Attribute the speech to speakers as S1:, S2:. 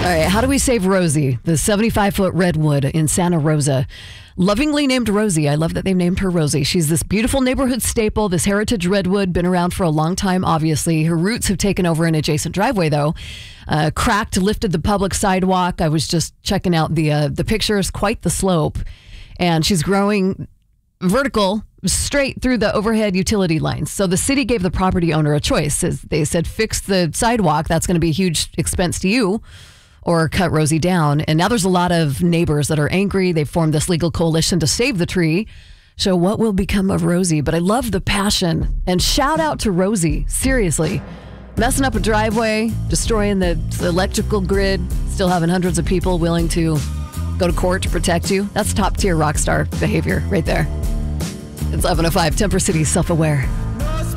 S1: All right, how do we save Rosie, the 75-foot redwood in Santa Rosa? Lovingly named Rosie. I love that they named her Rosie. She's this beautiful neighborhood staple, this heritage redwood, been around for a long time, obviously. Her roots have taken over an adjacent driveway, though. Cracked, lifted the public sidewalk. I was just checking out the pictures, quite the slope. And she's growing vertical, straight through the overhead utility lines. So the city gave the property owner a choice. They said, fix the sidewalk. That's going to be a huge expense to you. Or cut Rosie down. And now there's a lot of neighbors that are angry. They've formed this legal coalition to save the tree. So what will become of Rosie? But I love the passion. And shout out to Rosie. Seriously. Messing up a driveway, destroying the electrical grid, still having hundreds of people willing to go to court to protect you. That's top tier rock star behavior right there. It's 11:05, Temper City Self-Aware.